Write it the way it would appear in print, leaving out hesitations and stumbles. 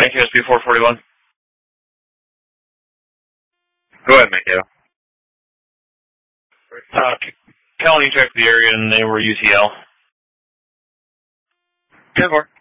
NQSP 441. Go ahead, Mankato. Colony checked the area and they were UTL. 10-4.